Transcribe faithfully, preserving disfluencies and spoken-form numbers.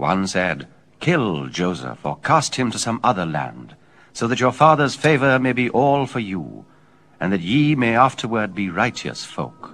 One said, "Kill Joseph, or cast him to some other land, so that your father's favor may be all for you, and that ye may afterward be righteous folk."